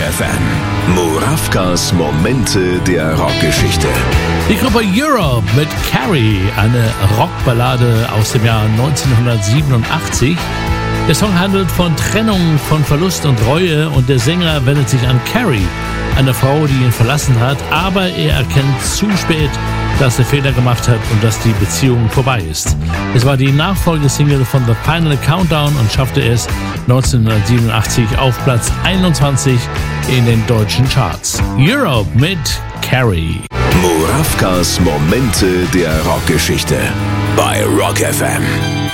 FM. Murawkas Momente der Rockgeschichte. Die Gruppe Europe mit Carrie, eine Rockballade aus dem Jahr 1987. Der Song handelt von Trennung, von Verlust und Reue und der Sänger wendet sich an Carrie, eine Frau, die ihn verlassen hat, aber er erkennt zu spät, dass er Fehler gemacht hat und dass die Beziehung vorbei ist. Es war die Nachfolgesingle von The Final Countdown und schaffte es 1987 auf Platz 21 in den deutschen Charts. Europe mit Carrie. Murawkas Momente der Rockgeschichte bei Rock FM.